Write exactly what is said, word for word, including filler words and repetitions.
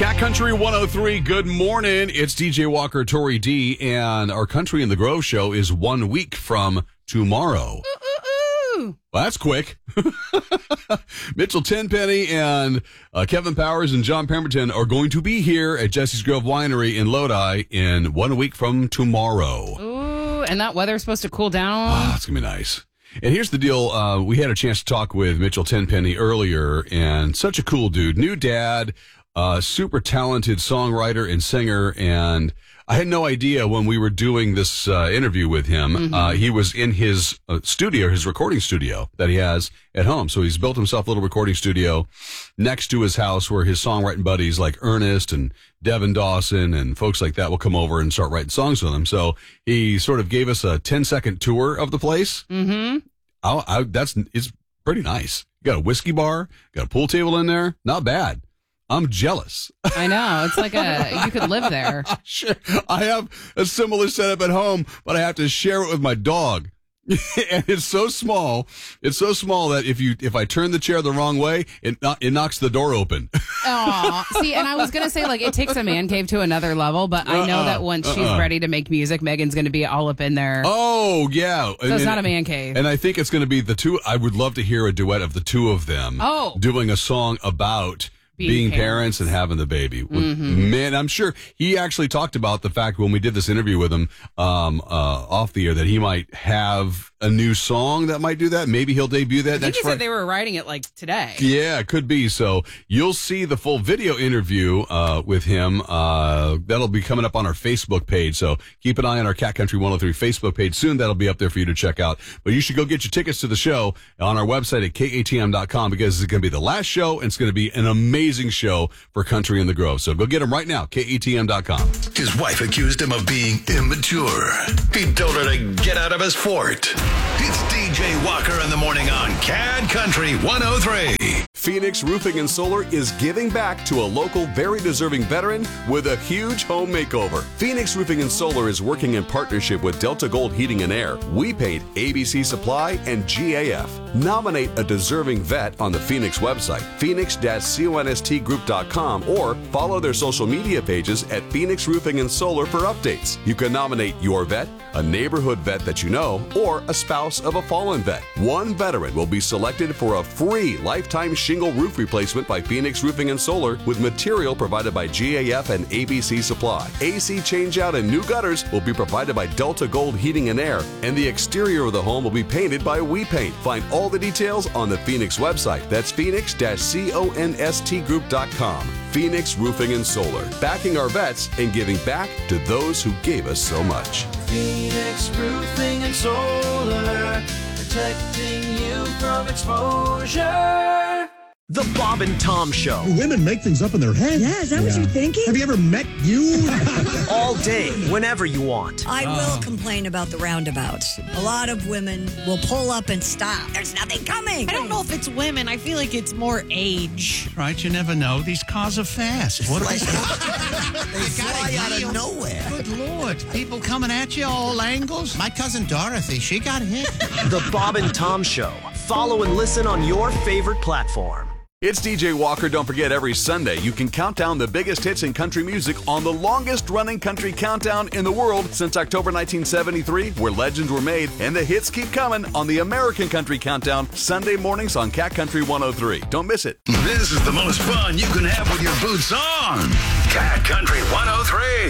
Cat Country one oh three, good morning. It's D J Walker, Tori D, and our Country in the Grove show is one week from tomorrow. Ooh, ooh, ooh. Well, that's quick. Mitchell Tenpenny and uh, Kevin Powers and John Pemberton are going to be here at Jesse's Grove Winery in Lodi in one week from tomorrow. Ooh, and that weather's supposed to cool down. Ah, it's going to be nice. And here's the deal. Uh, we had a chance to talk with Mitchell Tenpenny earlier, and such a cool dude. New dad, uh, super talented songwriter and singer, and I had no idea when we were doing this uh, interview with him. Mm-hmm. Uh, he was in his uh, studio, his recording studio that he has at home. So he's built himself a little recording studio next to his house where his songwriting buddies like Ernest and Devin Dawson and folks like that will come over and start writing songs with him. So he sort of gave us a ten second tour of the place. Mm-hmm. I, I, that's it's pretty nice. You got a whiskey bar, got a pool table in there. Not bad. I'm jealous. I know. It's like a, you could live there. Sure. I have a similar setup at home, but I have to share it with my dog. And it's so small. It's so small that if you, if I turn the chair the wrong way, it, it knocks the door open. Aw. See, and I was going to say, like, it takes a man cave to another level, but I know uh-uh, that once uh-uh. she's ready to make music, Megan's going to be all up in there. Oh, yeah. So it's and, not a man cave. And I think it's going to be the two. I would love to hear a duet of the two of them Oh. doing a song about being, Being parents. parents and having the baby. Mm-hmm. Man, I'm sure he actually talked about the fact when we did this interview with him um, uh, off the air that he might have a new song that might do that. Maybe he'll debut that I think next he Friday. said they were writing it like today. Yeah, it could be. So you'll see the full video interview uh, with him. Uh, that'll be coming up on our Facebook page. So keep an eye on our Cat Country one oh three Facebook page soon. That'll be up there for you to check out. But you should go get your tickets to the show on our website at K A T M dot com because it's going to be the last show and it's going to be an amazing show for Country in the Grove. So go get them right now, K A T M dot com. His wife accused him of being immature. He told her to get out of his fort. It's D J Walker in the morning on Cat Country one oh three. Phoenix Roofing and Solar is giving back to a local, very deserving veteran with a huge home makeover. Phoenix Roofing and Solar is working in partnership with Delta Gold Heating and Air, We Paint, A B C Supply, and G A F. Nominate a deserving vet on the Phoenix website, phoenix const group dot com, or follow their social media pages at Phoenix Roofing and Solar for updates. You can nominate your vet, a neighborhood vet that you know, or a spouse of a fallen vet. One veteran will be selected for a free lifetime shingle roof replacement by Phoenix Roofing and Solar with material provided by G A F and A B C Supply. A C changeout and new gutters will be provided by Delta Gold Heating and Air, and the exterior of the home will be painted by We Paint. Find all the details on the Phoenix website. That's phoenix const group dot com. Phoenix Roofing and Solar, backing our vets and giving back to those who gave us so much. Phoenix Roofing and Solar, protecting you from exposure. The Bob and Tom Show. Do women make things up in their head? Yeah, is that what you're thinking? Have you ever met you? All day, whenever you want. I will complain about the roundabouts. A lot of women will pull up and stop. There's nothing coming. I don't know if it's women. I feel like it's more age. Right, you never know. These cars are fast. What are they? They fly out of nowhere. Good Lord. People coming at you all angles. My cousin Dorothy, she got hit. The Bob and Tom Show. Follow and listen on your favorite platform. It's D J Walker. Don't forget, every Sunday you can count down the biggest hits in country music on the longest-running country countdown in the world since October nineteen seventy-three, where legends were made, and the hits keep coming on the American Country Countdown, Sunday mornings on Cat Country one oh three. Don't miss it. This is the most fun you can have with your boots on. Cat Country one oh three.